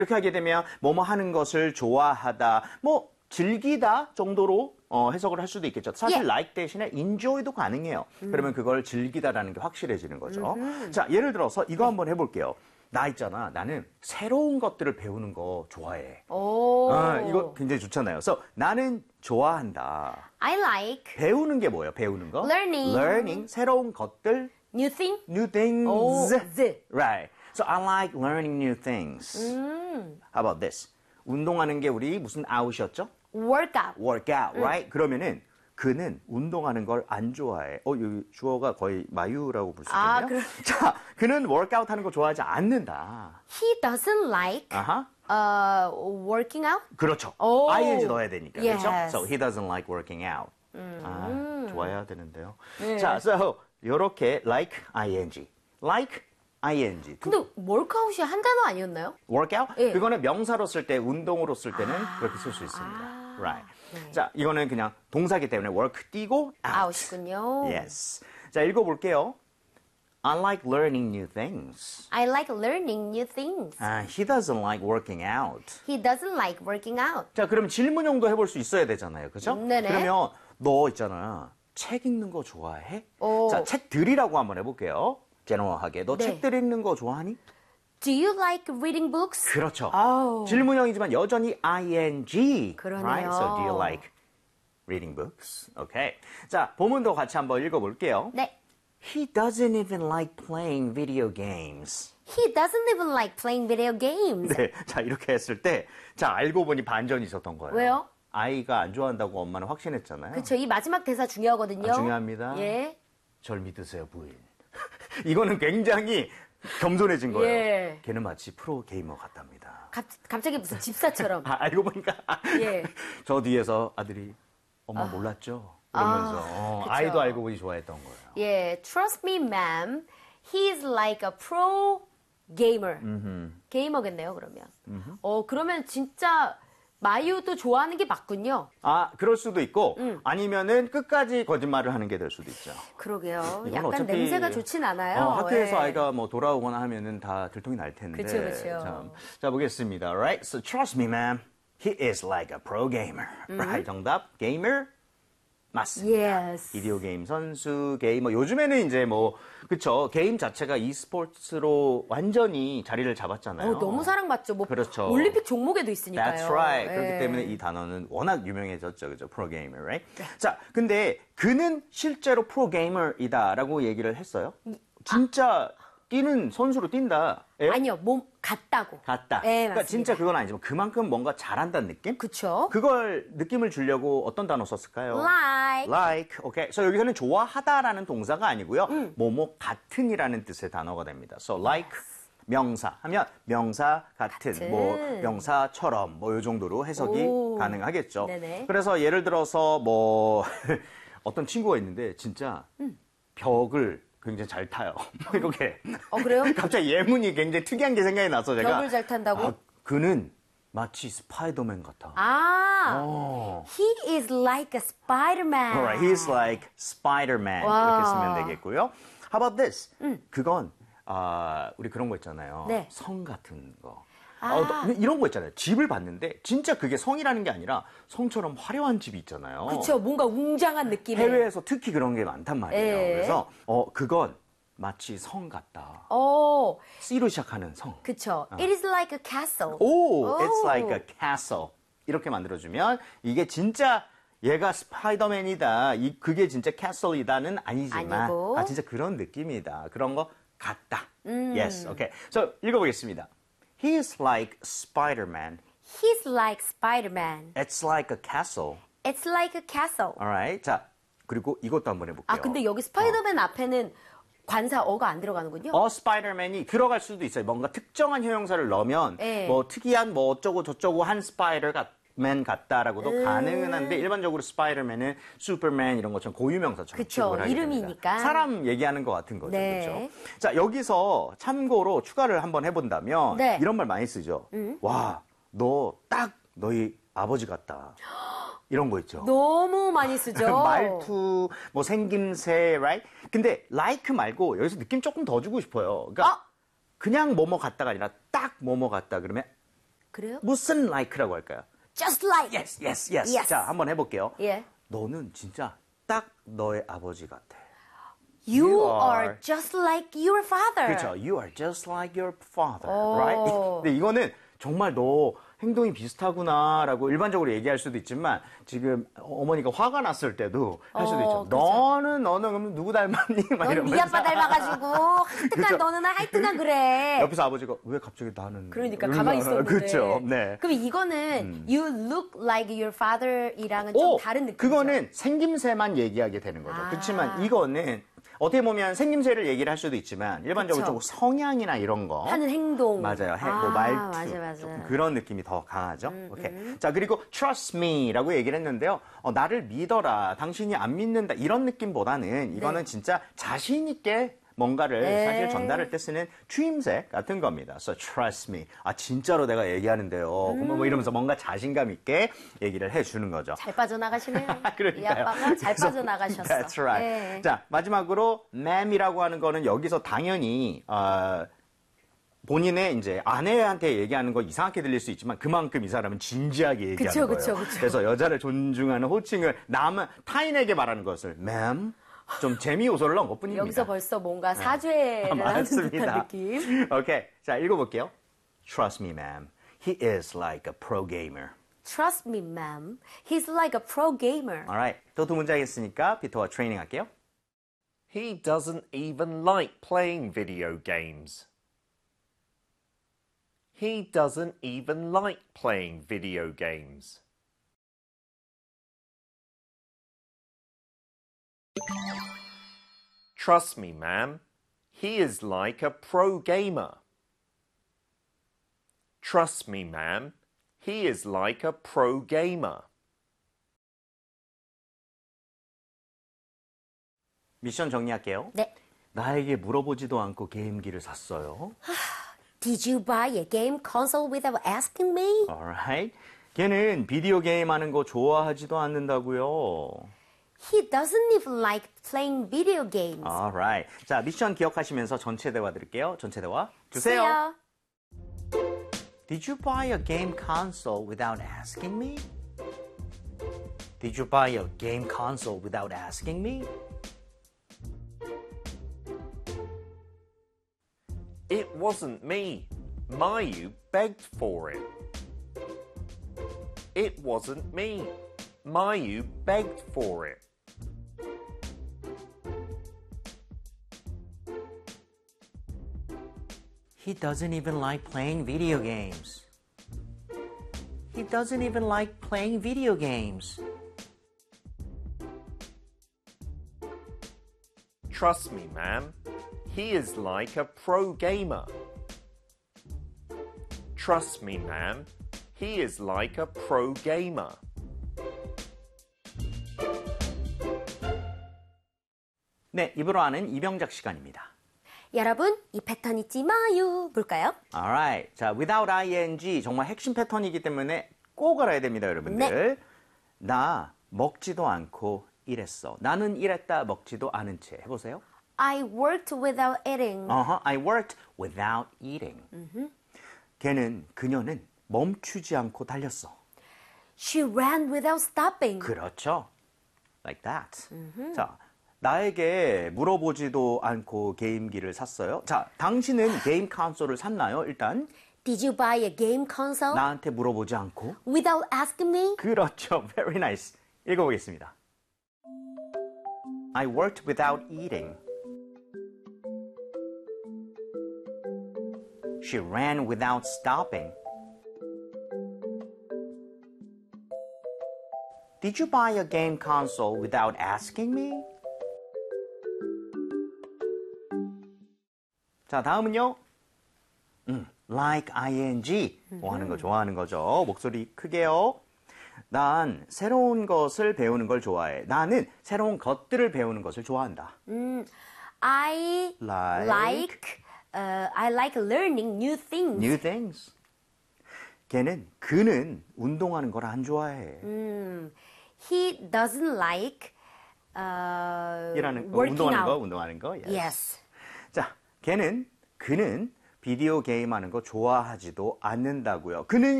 이렇게 하게 되면 뭐뭐 하는 것을 좋아하다, 뭐 즐기다 정도로 해석을 할 수도 있겠죠. 사실 like 대신에 enjoy도 가능해요. 그러면 그걸 즐기다라는 게 확실해지는 거죠. 자, 예를 들어서 이거 한번 해볼게요. 나 있잖아. 나는 새로운 것들을 배우는 거 좋아해. 이거 굉장히 좋잖아요. 그래서 나는 좋아한다. I like 배우는 게 뭐예요? 배우는 거? Learning. Learning. 새로운 것들. new thing. New things. Z. Right. So I like learning new things. How about this? 운동하는 게 우리 무슨 out이었죠? workout. Workout, right? 그러면은 그는 운동하는 걸 안 좋아해. 여기 주어가 거의 마유라고 볼 수 있겠네요. 자, 그는 workout 하는 거 좋아하지 않는다. He doesn't like working out. 그렇죠. ing 넣어야 되니까. Yes. 그렇죠? So he doesn't like working out. 좋아해야 되는데요. 자, so 요렇게 like ing. like ing. 근데 workout이 한 단어 아니었나요? workout? 예. 그거는 명사로 쓸 때, 운동으로 쓸 때는 그렇게 쓸 수 있습니다. Right. 네. 자, 이거는 그냥 동사기 때문에 work 띄고 out. out이군요. Yes. 자, 읽어볼게요. I like learning new things. I like learning new things. He doesn't like working out. He doesn't like working out. 자, 그럼 질문형도 해볼 수 있어야 되잖아요. 그죠? 네네. 그러면 너 있잖아. 책 읽는 거 좋아해? 오. 자, 책들이라고 한번 해볼게요. 제너럴하게. 너 네. 책들 읽는 거 좋아하니? Do you like reading books? 그렇죠. 아우. 질문형이지만 여전히 ing. 그러네요. Right? So do you like reading books? Okay. 자, 본문도 같이 한번 읽어볼게요. 네. He doesn't even like playing video games. He doesn't even like playing video games. 네. 자, 이렇게 했을 때, 자, 알고 보니 반전이 있었던 거예요. 왜요? 아이가 안 좋아한다고 엄마는 확신했잖아요. 그렇죠. 이 마지막 대사 중요하거든요. 중요합니다. 예. 절 믿으세요, 부인. 이거는 굉장히 겸손해진 거예요. 예. 걔는 마치 프로 게이머 같답니다. 갑자기 무슨 집사처럼. 알고 보니까 예. 저 뒤에서 아들이 엄마 몰랐죠? 이러면서 그쵸. 아이도 알고 보니 좋아했던 거예요. 예. Trust me, ma'am. He's like a pro gamer. 게이머겠네요, 그러면. 그러면 진짜 마유도 좋아하는 게 맞군요. 그럴 수도 있고 아니면은 끝까지 거짓말을 하는 게 될 수도 있죠. 그러게요. 이건 약간 어차피, 냄새가 좋진 않아요. 학교에서 예. 아이가 뭐 돌아오거나 하면은 다 들통이 날 텐데. 그쵸. 자, 보겠습니다. Right? So trust me, ma'am. He is like a pro gamer. Right? 정답. gamer. 맞습니다. Yes. 비디오 게임 선수, 게이머. 요즘에는 이제 뭐, 그쵸. 게임 자체가 e스포츠로 완전히 자리를 잡았잖아요. 너무 사랑받죠. 뭐 그렇죠. 올림픽 종목에도 있으니까요. That's right. 예. 그렇기 때문에 이 단어는 워낙 유명해졌죠. 그죠? 프로게이머, right? 자, 근데 그는 실제로 프로게이머이다라고 얘기를 했어요. 진짜 뛰는 선수로 뛴다. 예? 아니요, 몸 같다고. 같다. 네, 그러니까 맞습니다. 진짜 그건 아니지만 그만큼 뭔가 잘한다는 느낌? 그쵸. 그걸 느낌을 주려고 어떤 단어 썼을까요? Like. Like. 오케이. So 여기서는 좋아하다라는 동사가 아니고요. 뭐뭐 같은이라는 뜻의 단어가 됩니다. So like 명사 하면 명사 같은. 뭐 명사처럼 뭐 요 정도로 해석이 가능하겠죠. 네네. 그래서 예를 들어서 뭐 어떤 친구가 있는데 진짜 벽을 굉장히 잘 타요. 이렇게. 그래요? 갑자기 예문이 굉장히 특이한 게 생각이 나서 제가. 벽을 잘 탄다고? 그는 마치 스파이더맨 같아. He is like a Spider-Man. Alright, he's like Spider-Man. 와. 이렇게 쓰면 되겠고요. How about this? 그건 우리 그런 거 있잖아요. 네. 성 같은 거. 이런 거 있잖아요. 집을 봤는데 진짜 그게 성이라는 게 아니라 성처럼 화려한 집이 있잖아요. 그쵸, 뭔가 웅장한 느낌의. 해외에서 특히 그런 게 많단 말이에요. 예. 그래서 그건 마치 성 같다. C로 시작하는 성. 그쵸. It is like a castle. It's like a castle. 이렇게 만들어주면 이게 진짜 얘가 스파이더맨이다. 그게 진짜 castle이다는 아니지만 아니고. 진짜 그런 느낌이다. 그런 거 같다. Yes. Okay. So 읽어보겠습니다. He is like Spider-Man. He's like Spider-Man. It's like a castle. It's like a castle. Alright. 자, 그리고 이것도 한번 해볼게요. 근데 여기 스파이더맨 앞에는 관사 어가 안 들어가는군요. 스파이더맨이 들어갈 수도 있어요. 뭔가 특정한 형용사를 넣으면 네. 뭐 특이한 뭐 어쩌고 저쩌고 한 스파이더맨 같다라고도 가능은 한데 일반적으로 스파이더맨은 슈퍼맨 이런 것처럼 고유명사처럼 그쵸, 취급을 하게 이름이니까. 됩니다. 사람 얘기하는 것 같은 거죠. 네. 그렇죠? 자, 여기서 참고로 추가를 한번 해본다면 네. 이런 말 많이 쓰죠. 와, 너 딱 너희 아버지 같다. 이런 거 있죠. 너무 많이 쓰죠. 말투, 뭐 생김새, right? 근데 like 말고 여기서 느낌 조금 더 주고 싶어요. 그러니까 그냥 뭐뭐 같다가 아니라 딱 뭐뭐 같다 그러면 그래요? 무슨 like라고 할까요? Just like. Yes, yes, yes. Yes. 자, 한번 해볼게요. 예. 너는 진짜 딱 너의 아버지 같아. You You are are just like your father. 그렇죠. You are just like your father, 오. right? 근데 이거는 정말 너 행동이 비슷하구나라고 일반적으로 얘기할 수도 있지만 지금 어머니가 화가 났을 때도 할 수도 있죠. 그렇죠. 너는 그럼 누구 닮았니? 막 넌 이러면서. 네 아빠 닮아가지고 하여튼간 그렇죠. 너는 하여튼간 그래. 옆에서 아버지가 왜 갑자기 나는 그러니까 가만히 있었는데. 그렇죠. 네. 그럼 이거는 you look like your father이랑은 좀 다른 느낌이죠. 그거는 생김새만 얘기하게 되는 거죠. 아. 그렇지만 이거는 어떻게 보면 생김새를 얘기를 할 수도 있지만 일반적으로 그쵸. 좀 성향이나 이런 거 하는 행동. 맞아요. 뭐 아, 말투 맞아. 조금 그런 느낌이 더 강하죠. 오케이. 자 그리고 trust me라고 얘기를 했는데요. 나를 믿어라. 당신이 안 믿는다. 이런 느낌보다는 이거는 진짜 자신 있게 뭔가를 네. 사실 전달할 때 쓰는 추임새 같은 겁니다. So trust me. 아 진짜로 내가 얘기하는데요. 뭐 이러면서 뭔가 자신감 있게 얘기를 해주는 거죠. 잘 빠져나가시네요. 이 그러니까요. 아빠가 잘 그래서 빠져나가셨어. That's right. 예. 자, 마지막으로 ma'am이라고 하는 거는 여기서 당연히 본인의 이제 아내한테 얘기하는 거 이상하게 들릴 수 있지만 그만큼 이 사람은 진지하게 얘기하는 그쵸. 거예요. 그래서 여자를 존중하는 호칭을 타인에게 말하는 것을 ma'am 좀 재미 요소를 넣은 것뿐입니다. 여기서 벌써 뭔가 사죄를 하는 듯한 느낌. 오케이. 자, 읽어볼게요. Trust me, ma'am. He is like a pro gamer. Trust me, ma'am. He's like a pro gamer. Alright. 또 두 문장 했으니까 비터와 트레이닝 할게요. He doesn't even like playing video games. He doesn't even like playing video games. Trust me, ma'am. He is like a pro gamer. Trust me, ma'am. He is like a pro gamer. 미션 정리할게요. 네. 나에게 물어보지도 않고 게임기를 샀어요. Did you buy a game console without asking me? Alright. 걔는 비디오 게임 하는 거 좋아하지도 않는다고요. He doesn't even like playing video games. Alright. 자, 미션 기억하시면서 전체 대화 드릴게요. 전체 대화 주세요. Did you buy a game console without asking me? Did you buy a game console without asking me? It wasn't me. Mayu begged for it. It wasn't me. Mayu begged for it. He doesn't even like playing video games. He doesn't even like playing video games. Trust me, ma'am. He is like a pro gamer. Trust me, ma'am. He is like a pro gamer. 네, 입으로 하는 이병작 시간입니다. 여러분, 이 패턴 잊지 마요. 볼까요? Alright. 자, without ing 정말 핵심 패턴이기 때문에 꼭 알아야 됩니다, 여러분들. 나 먹지도 않고 일했어. 나는 일했다 먹지도 않은 채. 해보세요. I worked without eating. I worked without eating. 그녀는 멈추지 않고 달렸어. She ran without stopping. 그렇죠. Like that. 자, 나에게 물어보지도 않고 게임기를 샀어요. 자, 당신은 게임 콘솔을 샀나요? 일단 Did you buy a game console 나한테 물어보지 않고. without asking me? 그렇죠. Very nice. 읽어보겠습니다. I worked without eating. She ran without stopping. Did you buy a game console without asking me? 자, 다음은요. like ing 하는 거 좋아하는 거죠. 목소리 크게요. 난 새로운 것을 배우는 걸 좋아해. 나는 새로운 것들을 배우는 것을 좋아한다. I like learning new things. New things. 그는 운동하는 걸 안 좋아해. He doesn't like working out. 운동하는 거. Yes. Yes. 자, 그는 비디오 게임 하는 거 좋아하지도 않는다고요. 그는